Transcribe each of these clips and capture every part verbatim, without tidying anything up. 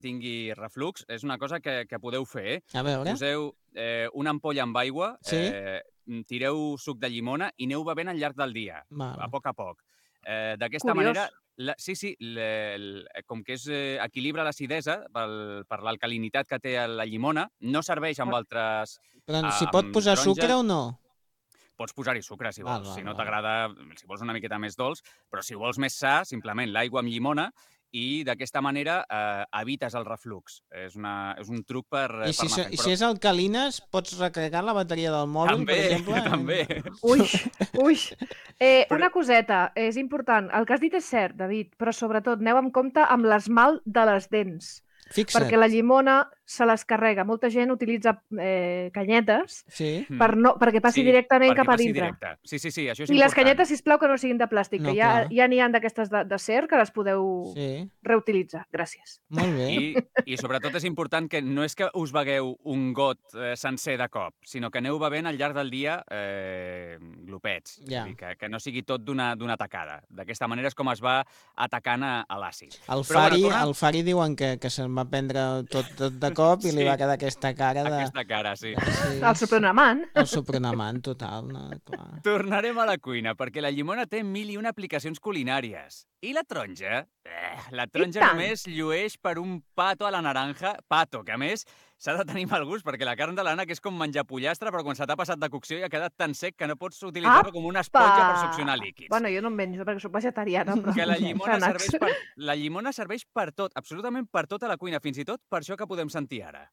tingui reflux, és una cosa que, que podeu fer, eh? A veure. Poseu eh, una ampolla amb aigua, Sí? eh, tireu suc de llimona i aneu bevent al llarg del dia, Vale. a poc a poc. Eh, D'aquesta Curiós. manera, la, sí, sí, le, le, com que és, eh, equilibra l'acidesa pel, per l'alcalinitat que té la llimona, no serveix amb altres... Però eh, s'hi pot amb posar taronja. sucre o no? Pots posar-hi sucre, si Val, vols. val, Si no val. t'agrada, si vols una miqueta més dolç, però si vols més sa, simplement l'aigua amb llimona i d'aquesta manera eh, evites el reflux. És, una, és un truc per, I si, per anar se- fent. i si és alcalines, pots recarregar la bateria del mòbil, També, per exemple? també. Ui, ui. Eh, Però- una coseta, és important. El que has dit és cert, David, però sobretot aneu amb compte amb l'esmalt de les dents. Fixa't. Perquè la llimona se les carrega. Molta gent utilitza eh, canyetes Sí. Mm. per no, perquè passi Sí, directament perquè cap a passi dintre. directe. Sí, sí, sí, això és I les important. canyetes, sisplau, que no siguin de plàstic, No, que ja clar. ja n'hi ha d'aquestes de, de ser que les podeu Sí. reutilitzar. Gràcies. Molt bé. I, I sobretot és important que no és que us begueu un got eh, sencer de cop, sinó que aneu bevent al llarg del dia eh, glopets. Ja. És a dir, que, que no sigui tot d'una d'una tacada. D'aquesta manera és com es va atacant a, a l'àcid. El Però, Fari, bueno, torna- el Fari diuen que, que se'n va prendre tot, tot de cop i li Sí. va quedar aquesta cara de... Aquesta cara, sí. Sí, El supranamant. El supranamant, total. No? Clar. Tornarem a la cuina, perquè la llimona té mil i una aplicacions culinàries. I la taronja? Eh, la taronja tant. només llueix per un pato a la naranja, pato, que a més s'ha de tenir mal gust, perquè la carn de l'ànec és com menjar pollastre, però quan se t'ha passat de cocció i ha quedat tan sec que no pots utilitzar-lo com una esponja per succionar líquids. Bueno, jo no em menjo perquè soc vegetariana, però... Que la llimona, Ànecs. serveix per, la llimona serveix per tot, absolutament per tota la cuina, fins i tot per això que podem sentir ara.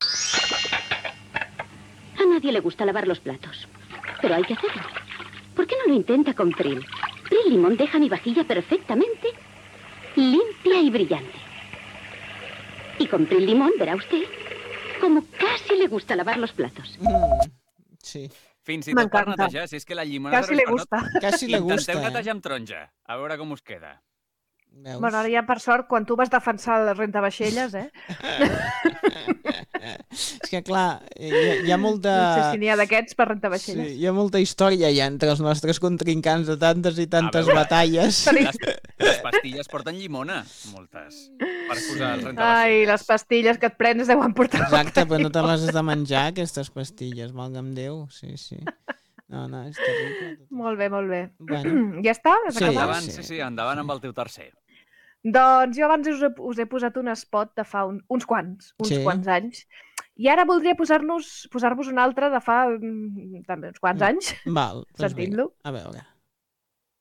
A nadie le gusta lavar los platos, pero hay que hacerlo. ¿Por qué no lo intenta con Pril? Pril Limón deja mi vajilla perfectamente limpia y brillante. Y con Pril Limón verá usted como casi le gusta lavar los platos. Mm, sí. Fins i tot per M'encanta. netejar, si és que la llimona Quasi serveix le per tot. gusta. Quasi le gusta, Intenteu eh? netejar amb taronja, a veure com us queda. Veus? Bueno, ara ja, per sort, quan tu vas defensar el rentavaixelles, eh? És que, clar, hi ha, hi ha molta... No sé si n'hi ha d'aquests per Sí, rentavaixelles. hi ha molta història ja entre els nostres contrincants de tantes i tantes veure. batalles. Les, les pastilles porten llimona, moltes, per posar els Ai, rentavaixelles. les pastilles que et prens deuen portar... Exacte, però no te les has de menjar, aquestes pastilles, valga'm Déu. Sí, sí. No, no, és terrible. Molt bé, molt bé. Bueno, Ja està? Has Sí. acabat? Endavant, sí. sí, sí, endavant amb el teu tercer. Doncs jo abans us he, us he posat un spot de fa un, uns quants, uns Sí. quants anys. I ara voldria posar-nos posar-vos un altre de fa mm, també uns quants anys, val. Doncs vinga, sentint-lo. a veure.